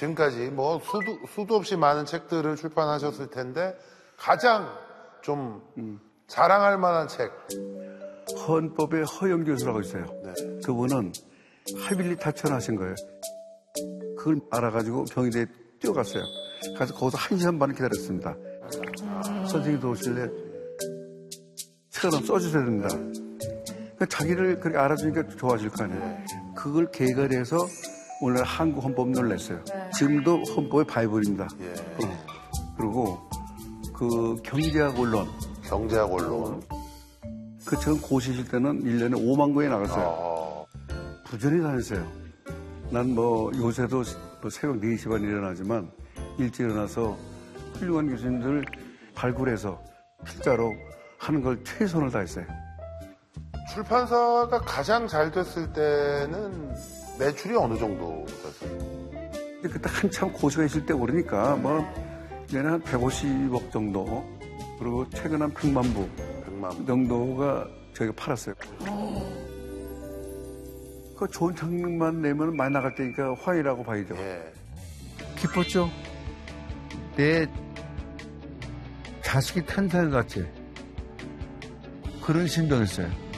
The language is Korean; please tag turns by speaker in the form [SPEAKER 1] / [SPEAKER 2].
[SPEAKER 1] 지금까지 뭐 수도 없이 많은 책들을 출판하셨을 텐데 가장 좀 자랑할 만한 책.
[SPEAKER 2] 헌법의 허영 교수라고 있어요.
[SPEAKER 1] 네.
[SPEAKER 2] 그분은 하빌리타천 하신 거예요. 그걸 알아가지고 경희대에 뛰어갔어요. 가서 거기서 1시간 반 기다렸습니다. 선생님도 오실래? 책 하나 써주셔야 된다. 그러니까 자기를 그렇게 알아주니까 좋아질 거 아니에요. 그걸 개괄해서 오늘 한국 헌법론을 냈어요. 지금도 헌법의 바이블입니다. 그리고 그 경제학 언론.
[SPEAKER 1] 경제학 언론.
[SPEAKER 2] 그 전 고시실 때는 1년에 5만 권이 나갔어요. 부지런히 다녔어요. 난 뭐 요새도 뭐 새벽 4시 반에 일어나지만 일찍 일어나서 훌륭한 교수님들 발굴해서 필자로 하는 걸 최선을 다했어요.
[SPEAKER 1] 출판사가 가장 잘 됐을 때는 매출이 어느 정도 됐어요?
[SPEAKER 2] 근데 그때 한참 고시가 있을 때 오르니까 뭐 1년에 한 150억 정도, 그리고 최근 한 100만 부 정도가 저희가 팔았어요. 그 좋은 책만 내면 많이 나갈 때니까 화이라고 봐야죠.
[SPEAKER 3] 기뻤죠. 내 자식이 탄생을 같이 그런 심정이었어요.